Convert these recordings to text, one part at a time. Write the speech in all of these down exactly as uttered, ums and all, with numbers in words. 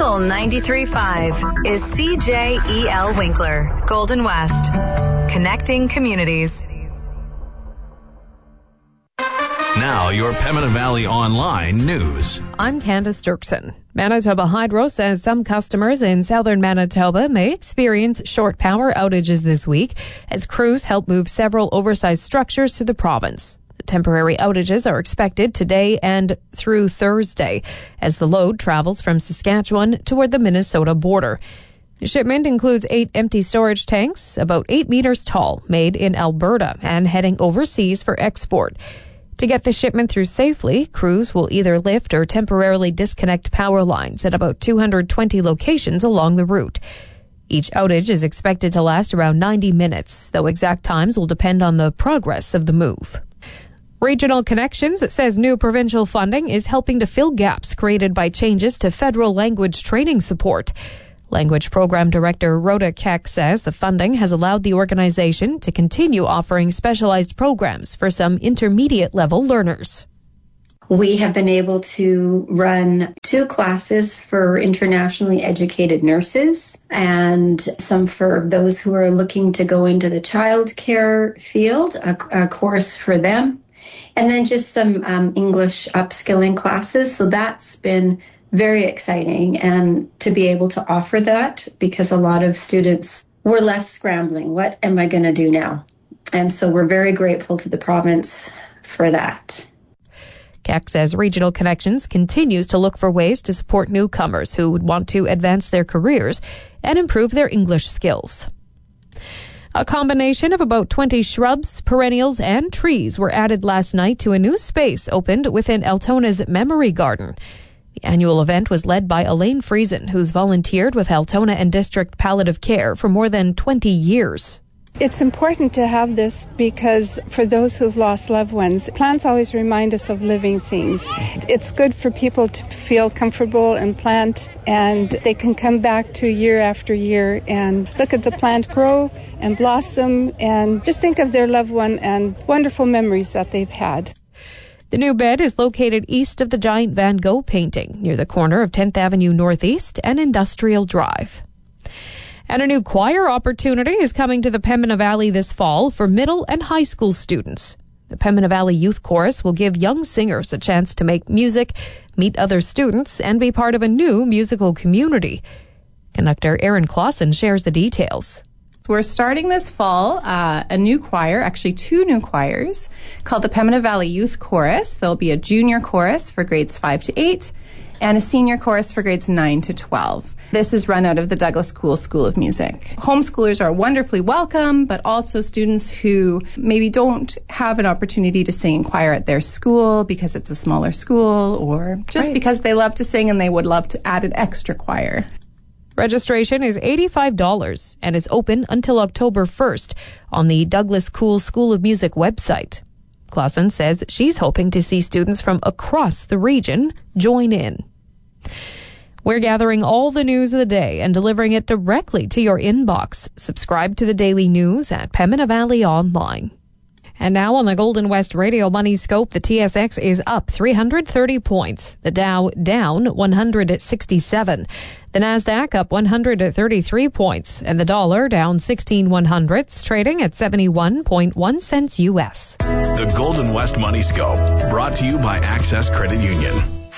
Fuel ninety-three point five is C J E L Winkler, Golden West. Connecting communities. Now, your Pembina Valley Online news. I'm Candace Dirksen. Manitoba Hydro says some customers in southern Manitoba may experience short power outages this week as crews help move several oversized structures to the province. The temporary outages are expected today and through Thursday as the load travels from Saskatchewan toward the Minnesota border. The shipment includes eight empty storage tanks, about eight meters tall, made in Alberta and heading overseas for export. To get the shipment through safely, crews will either lift or temporarily disconnect power lines at about two hundred twenty locations along the route. Each outage is expected to last around ninety minutes, though exact times will depend on the progress of the move. Regional Connections says new provincial funding is helping to fill gaps created by changes to federal language training support. Language Program Director Rhoda Keck says the funding has allowed the organization to continue offering specialized programs for some intermediate-level learners. We have been able to run two classes for internationally educated nurses and some for those who are looking to go into the childcare field, a, a course for them, and then just some um, English upskilling classes. So that's been very exciting, and to be able to offer that because a lot of students were left scrambling. What am I going to do now? And so we're very grateful to the province for that. Keck says Regional Connections continues to look for ways to support newcomers who would want to advance their careers and improve their English skills. A combination of about twenty shrubs, perennials, and trees were added last night to a new space opened within Altona's Memory Garden. The annual event was led by Elaine Friesen, who's volunteered with Altona and District Palliative Care for more than twenty years. It's important to have this because for those who've lost loved ones, plants always remind us of living things. It's good for people to feel comfortable and plant, and they can come back to year after year and look at the plant grow and blossom and just think of their loved one and wonderful memories that they've had. The new bed is located east of the giant Van Gogh painting, near the corner of tenth Avenue Northeast and Industrial Drive. And a new choir opportunity is coming to the Pembina Valley this fall for middle and high school students. The Pembina Valley Youth Chorus will give young singers a chance to make music, meet other students, and be part of a new musical community. Conductor Aaron Clausen shares the details. We're starting this fall uh, a new choir, actually two new choirs, called the Pembina Valley Youth Chorus. There'll be a junior chorus for grades five to eight and a senior chorus for grades nine to twelve. This is run out of the Douglas Cool School of Music. Homeschoolers are wonderfully welcome, but also students who maybe don't have an opportunity to sing in choir at their school because it's a smaller school or just right. because they love to sing and they would love to add an extra choir. Registration is eighty-five dollars and is open until October first on the Douglas Cool School of Music website. Clausen says she's hoping to see students from across the region join in. We're gathering all the news of the day and delivering it directly to your inbox. Subscribe to the daily news at Pembina Valley Online. And now on the Golden West Radio Money Scope, the T S X is up three hundred thirty points. The Dow down one hundred sixty-seven. The Nasdaq up one hundred thirty-three points. And the dollar down sixteen one hundredths, trading at seventy-one point one cents U S. The Golden West Money Scope, brought to you by Access Credit Union.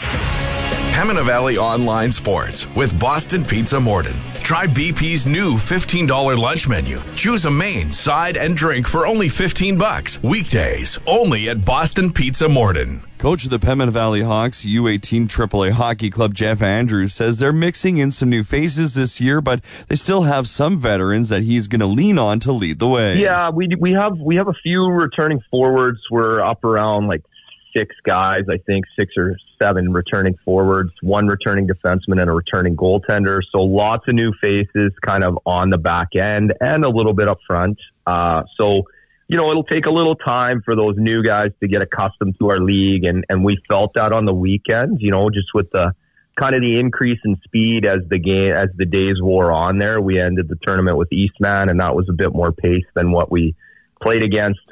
Pembina Valley Online Sports with Boston Pizza Morden. Try B P's new fifteen dollars lunch menu. Choose a main, side, and drink for only fifteen bucks. Weekdays, only at Boston Pizza Morden. Coach of the Pembina Valley Hawks U eighteen triple A Hockey Club, Jeff Andrews, says they're mixing in some new faces this year, but they still have some veterans that he's going to lean on to lead the way. Yeah, we we have we have a few returning forwards. We're up around like six guys, I think, six or seven returning forwards, one returning defenseman and a returning goaltender. So lots of new faces kind of on the back end and a little bit up front. Uh, so, you know, it'll take a little time for those new guys to get accustomed to our league. And, and we felt that on the weekend, you know, just with the kind of the increase in speed as the game, as the days wore on there. We ended the tournament with Eastman, and that was a bit more pace than what we played against.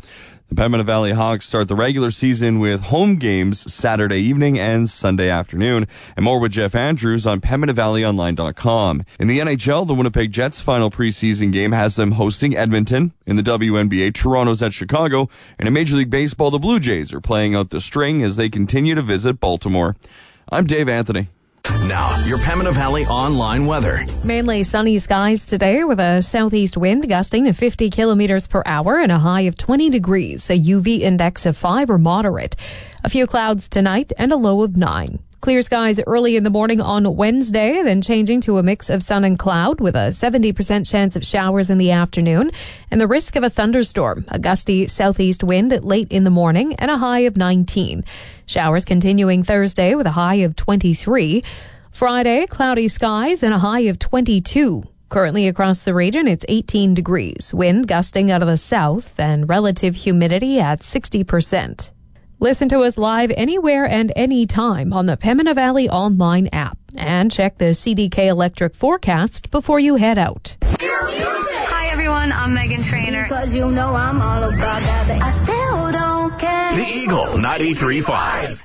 The Pembina Valley Hawks start the regular season with home games Saturday evening and Sunday afternoon. And more with Jeff Andrews on Pembina Valley Online dot com. In the N H L, the Winnipeg Jets' final preseason game has them hosting Edmonton. In the W N B A, Toronto's at Chicago. And in Major League Baseball, the Blue Jays are playing out the string as they continue to visit Baltimore. I'm Dave Anthony. Now, your Pembina Valley online weather. Mainly sunny skies today with a southeast wind gusting to fifty kilometers per hour and a high of twenty degrees, a U V index of five or moderate. A few clouds tonight and a low of nine. Clear skies early in the morning on Wednesday, then changing to a mix of sun and cloud with a seventy percent chance of showers in the afternoon and the risk of a thunderstorm. A gusty southeast wind late in the morning and a high of nineteen. Showers continuing Thursday with a high of twenty-three. Friday, cloudy skies and a high of twenty-two. Currently across the region, it's eighteen degrees. Wind gusting out of the south and relative humidity at sixty percent. Listen to us live anywhere and anytime on the Pembina Valley online app. And check the C D K Electric forecast before you head out. Hi, everyone. I'm Megan Trainor. Because you know I'm all about that. I still don't care. The Eagle ninety-three point five.